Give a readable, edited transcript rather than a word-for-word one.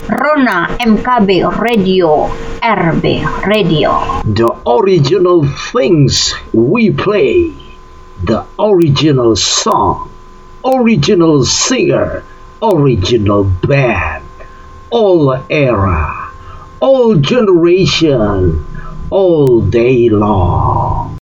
Rona MKB Radio, RB Radio. The original things we play, the original song, original singer, original band, all era, all generation, all day long.